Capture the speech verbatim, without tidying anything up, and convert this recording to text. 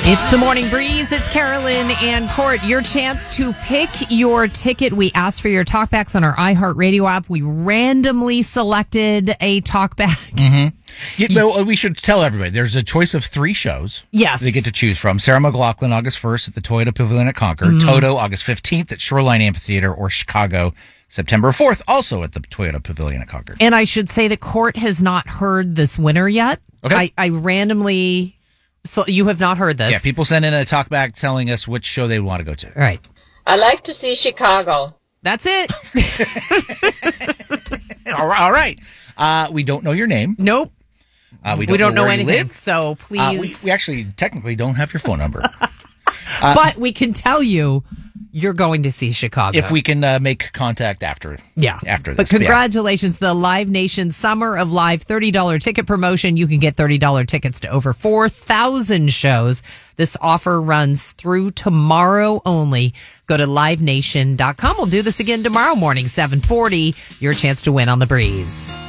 It's the Morning Breeze. It's Carolyn and Court. Your chance to pick your ticket. We asked for your talkbacks on our iHeartRadio app. We randomly selected a talkback. Mm-hmm. Yeah, no, we should tell everybody there's a choice of three shows. Yes. They get to choose from. Sarah McLachlan, August first at the Toyota Pavilion at Concord. Mm-hmm. Toto, August fifteenth at Shoreline Amphitheater, or Chicago, September fourth, also at the Toyota Pavilion at Concord. And I should say that Court has not heard this winner yet. Okay. I, I randomly... So you have not heard this. Yeah, people send in a talkback telling us which show they want to go to. All right. I like to see Chicago. That's it. all right. All right. Uh, we don't know your name. Nope. Uh, we don't, we don't know, know where anything. You live. So please. Uh, we, we actually technically don't have your phone number. uh, but we can tell you you're going to see Chicago. If we can uh, make contact after. Yeah. After this. But congratulations, yeah. The Live Nation Summer of Live thirty dollars ticket promotion. You can get thirty dollars tickets to over four thousand shows. This offer runs through tomorrow only. Go to live nation dot com. We'll do this again tomorrow morning, seven forty. Your chance to win on the Breeze.